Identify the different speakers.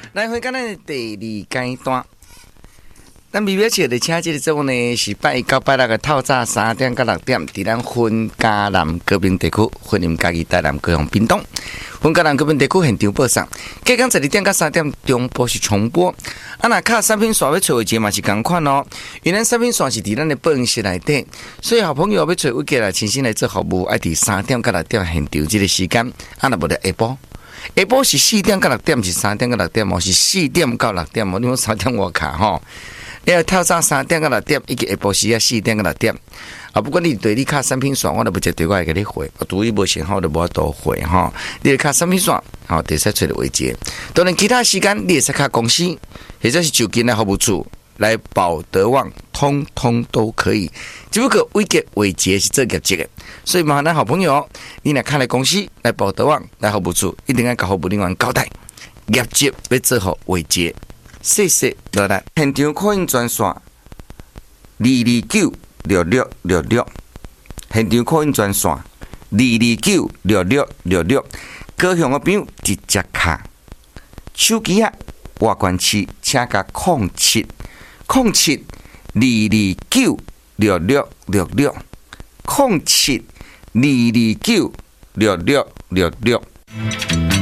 Speaker 1: 来回咱的第二阶段。咱微表车的车这个节目呢，是拜一到拜六的透早3点到6点，伫咱分嘉南高屏地区、分林嘉义、台南、高雄、屏东。分嘉南高屏地区现场播送，隔天12点到3点中播是重播。若卡产品线要找位置嘛是同款哦，因为产品线是伫咱的报恩室内底，所以好朋友要找位置来亲身来做服务，爱伫3点到6点现场这个时间，若无得下晡。下晡是4点到6点，是3点到6点，哦，是4点到6点哦。你讲3点我卡吼，你要透早3点到6点，以及下晡时啊4点到6点。啊，不管你对你卡产品线，我都不接对我会给你回。除非无信号，就无多回哈。你卡产品线，好，第三找的位置。当然，其他时间你也是卡公司，或者是就近来服务处来保德旺，通通都可以。只不过位阶是做业绩的，所以麻烦咱好朋友，你若看来公司来保德旺来服务处，一定要甲服务人员交代，业绩要做好位阶。谢谢落来，现场可以专线2296666，现场可以专线2296666，高雄的朋友直接卡手机啊，外观器请甲07222966660722296666。